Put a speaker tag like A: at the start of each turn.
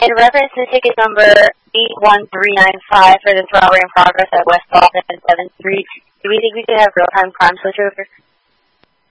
A: In reference to ticket number 81395 for this robbery in progress at West Boston and 7th Street, do we think we could have real-time crime switchover?